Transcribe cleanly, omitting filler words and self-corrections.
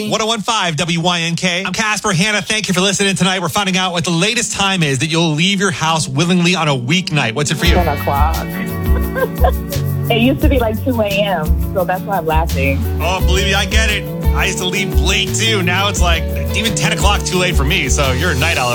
1015 WYNK. I'm Casper. Hannah, thank you for listening tonight. We're finding out what the latest time is that you'll leave your house willingly on a weeknight. What's it for you? 10 o'clock. It used to be like 2 a.m., so that's why I'm laughing. Oh, believe me, I get it. I used to leave late too. Now it's like even 10 o'clock too late for me. So you're a night owl.